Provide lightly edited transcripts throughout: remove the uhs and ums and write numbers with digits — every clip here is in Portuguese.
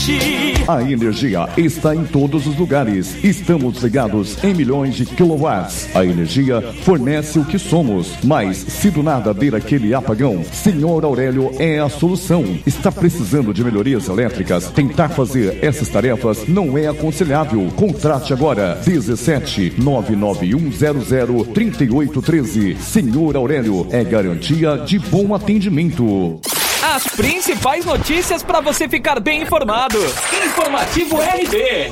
A energia está em todos os lugares. Estamos ligados em milhões de quilowatts. A energia fornece o que somos, mas se do nada vir aquele apagão, Senhor Aurélio é a solução. Está precisando de melhorias elétricas? Tentar fazer essas tarefas não é aconselhável. Contrate agora 17 99100 3813. Senhor Aurélio é garantia de bom atendimento. As principais notícias para você ficar bem informado. Informativo RB.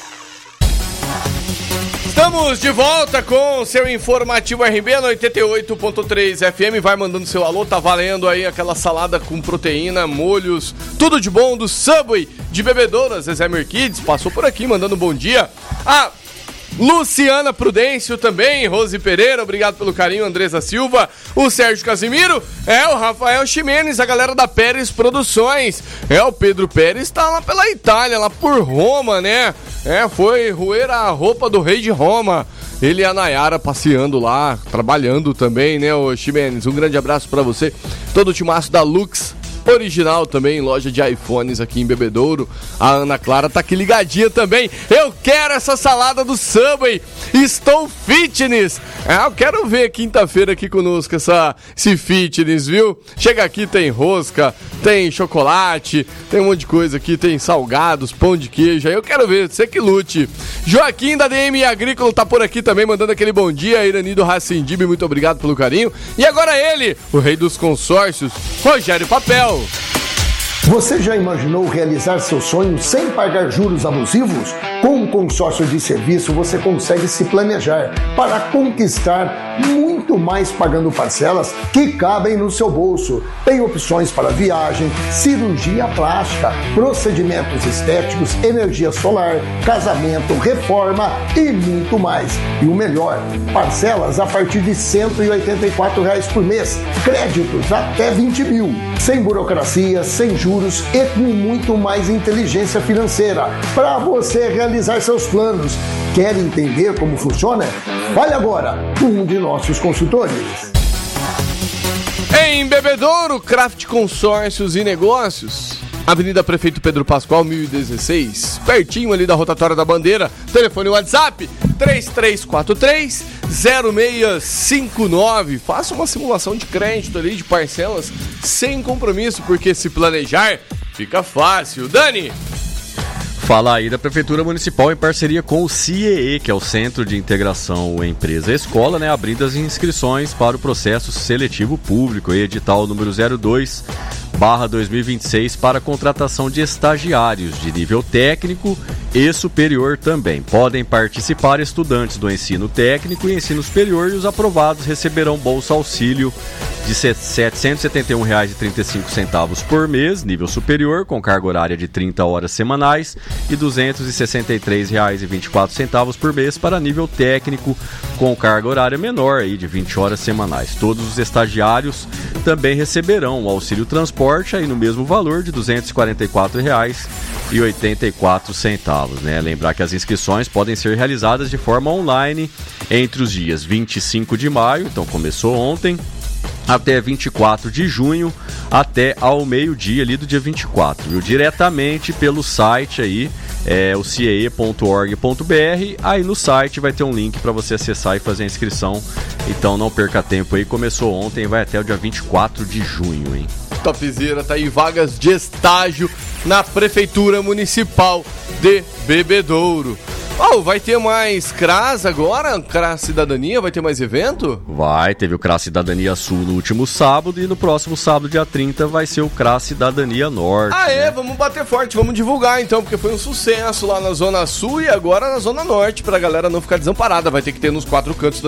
Estamos de volta com o seu Informativo RB no 88.3 FM. Vai mandando seu alô, tá valendo aí aquela salada com proteína, molhos, tudo de bom do Subway de Bebedouro. Zezé Merquides passou por aqui mandando um bom dia. Luciana Prudêncio também, Rose Pereira, obrigado pelo carinho, Andresa Silva, o Sérgio Casimiro, o Rafael Ximenes, a galera da Pérez Produções, o Pedro Pérez tá lá pela Itália, lá por Roma, né? Foi roer a roupa do rei de Roma. Ele e a Nayara passeando lá, trabalhando também, né, o Ximenes? Um grande abraço pra você, todo o timaço da Lux Original também, loja de iPhones aqui em Bebedouro. A Ana Clara tá aqui ligadinha também. Eu quero essa salada do Subway. Estou fitness. Eu quero ver quinta-feira aqui conosco esse fitness, viu? Chega aqui, tem rosca, tem chocolate, tem um monte de coisa aqui, tem salgados, pão de queijo. Aí eu quero ver, você que lute. Joaquim da DM Agrícola tá por aqui também, mandando aquele bom dia. Irani do Racindib, muito obrigado pelo carinho. E agora ele, o rei dos consórcios, Rogério Papel. Você já imaginou realizar seu sonho sem pagar juros abusivos? Com um consórcio de serviço, você consegue se planejar para conquistar muito mais pagando parcelas que cabem no seu bolso. Tem opções para viagem, cirurgia plástica, procedimentos estéticos, energia solar, casamento, reforma e muito mais. E o melhor, parcelas a partir de R$ 184 por mês, créditos até 20 mil, sem burocracia, sem juros e com muito mais inteligência financeira para você realizar seus planos. Quer entender como funciona? Fale agora com um de nossos consultores. Em Bebedouro, Craft Consórcios e Negócios, Avenida Prefeito Pedro Pascoal, 1016, pertinho ali da Rotatória da Bandeira. Telefone WhatsApp 3343-0659. Faça uma simulação de crédito ali, de parcelas, sem compromisso, porque se planejar, fica fácil. Dani! Fala aí da Prefeitura Municipal em parceria com o CIEE, que é o Centro de Integração Empresa-Escola, né, abrindo as inscrições para o processo seletivo público, edital número 02/2026 para contratação de estagiários de nível técnico e superior também. Podem participar estudantes do ensino técnico e ensino superior, e os aprovados receberão bolsa auxílio de R$ 771,35 por mês, nível superior, com carga horária de 30 horas semanais, e R$ 263,24 por mês para nível técnico, com carga horária menor aí, de 20 horas semanais. Todos os estagiários também receberão o auxílio transporte aí no mesmo valor de R$ 244,84, né? Lembrar que as inscrições podem ser realizadas de forma online entre os dias 25 de maio, então começou ontem, até 24 de junho, até ao meio-dia ali do dia 24, viu? Diretamente pelo site aí, o ciee.org.br. Aí no site vai ter um link para você acessar e fazer a inscrição. Então não perca tempo aí, começou ontem, vai até o dia 24 de junho, hein? Topzera, tá aí, vagas de estágio na Prefeitura Municipal de Bebedouro. Vai ter mais CRAS agora? CRAS Cidadania? Vai ter mais evento? Vai, teve o CRAS Cidadania Sul no último sábado, e no próximo sábado, dia 30, vai ser o CRAS Cidadania Norte. Né? Vamos bater forte, vamos divulgar então, porque foi um sucesso lá na Zona Sul e agora na Zona Norte, pra galera não ficar desamparada. Vai ter que ter nos 4 cantos